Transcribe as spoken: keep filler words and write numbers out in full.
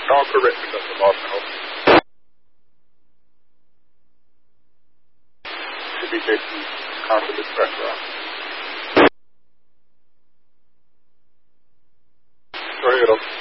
all correct, Mister Marshall. Should be taking confidence background. Go ahead,